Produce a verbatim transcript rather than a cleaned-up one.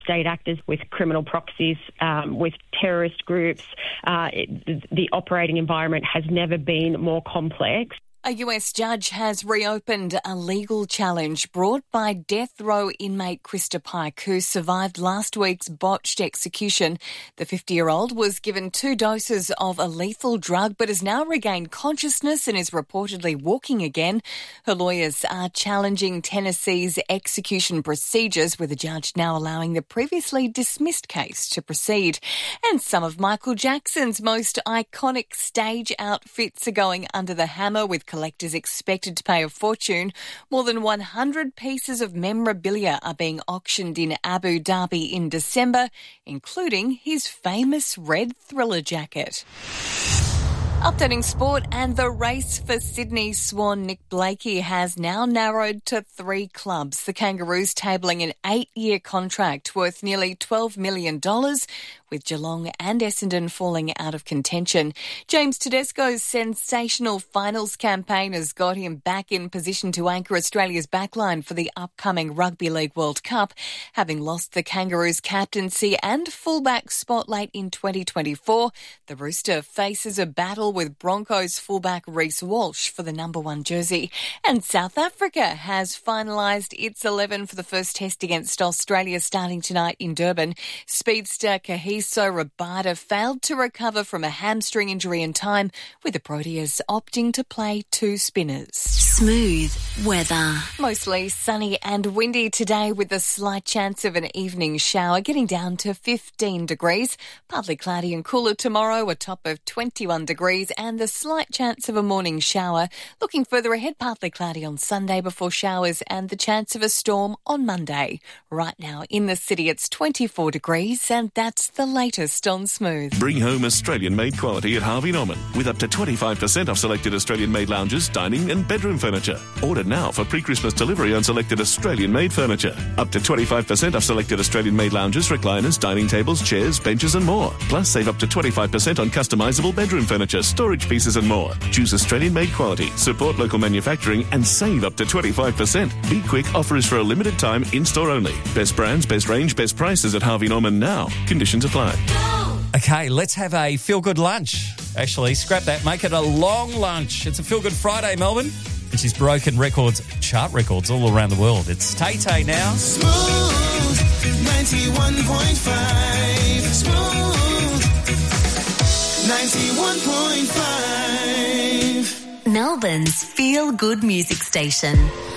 state actors, with criminal proxies, um, with terrorist groups. Uh, it, the operating environment has never been more complex. A U S judge has reopened a legal challenge brought by death row inmate Krista Pike, who survived last week's botched execution. The fifty-year-old was given two doses of a lethal drug but has now regained consciousness and is reportedly walking again. Her lawyers are challenging Tennessee's execution procedures, with the judge now allowing the previously dismissed case to proceed. And some of Michael Jackson's most iconic stage outfits are going under the hammer, with collectors expected to pay a fortune. More than one hundred pieces of memorabilia are being auctioned in Abu Dhabi in December, including his famous red Thriller jacket. Updating sport, and the race for Sydney swan Nick Blakey has now narrowed to three clubs. The Kangaroos tabling an eight-year contract worth nearly twelve million dollars, with Geelong and Essendon falling out of contention. James Tedesco's sensational finals campaign has got him back in position to anchor Australia's backline for the upcoming Rugby League World Cup, having lost the Kangaroos' captaincy and fullback spotlight in twenty twenty-four. The Rooster faces a battle with Broncos fullback Reece Walsh for the number one jersey. And South Africa has finalised its eleven for the first test against Australia starting tonight in Durban. Speedster Kahiso Rabada failed to recover from a hamstring injury in time, with the Proteas opting to play two spinners. Smooth weather. Mostly sunny and windy today, with a slight chance of an evening shower, getting down to fifteen degrees. Partly cloudy and cooler tomorrow, a top of twenty-one degrees, and the slight chance of a morning shower. Looking further ahead, partly cloudy on Sunday before showers and the chance of a storm on Monday. Right now in the city it's twenty-four degrees, and that's the latest on Smooth. Bring home Australian-made quality at Harvey Norman with up to twenty-five percent off selected Australian-made lounges, dining and bedroom furniture. Order now for pre-Christmas delivery on selected Australian-made furniture. Up to twenty-five percent off selected Australian-made lounges, recliners, dining tables, chairs, benches and more. Plus save up to twenty-five percent on customisable bedroom furniture, storage pieces and more. Choose Australian-made quality, support local manufacturing and save up to twenty-five percent. Be quick, offer is for a limited time, in-store only. Best brands, best range, best prices at Harvey Norman now. Conditions apply. Okay, let's have a feel-good lunch. Actually, scrap that. Make it a long lunch. It's a feel-good Friday, Melbourne. And she's broken records, chart records all around the world. It's Tay-Tay now. Smooth, ninety-one point five. Smooth, ninety-one point five. Melbourne's feel-good music station.